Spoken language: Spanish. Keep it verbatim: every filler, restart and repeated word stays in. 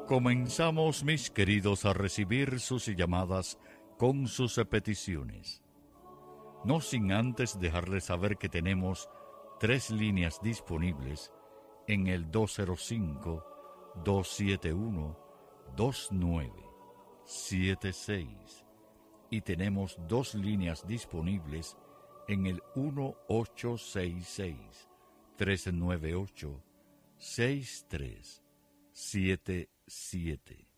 Comenzamos, mis queridos, a recibir sus llamadas con sus peticiones. No sin antes dejarles saber que tenemos tres líneas disponibles en el dos cero cinco, dos siete uno, dos nueve siete seis y tenemos dos líneas disponibles en el uno ocho seis seis, tres nueve ocho, seis tres siete siete.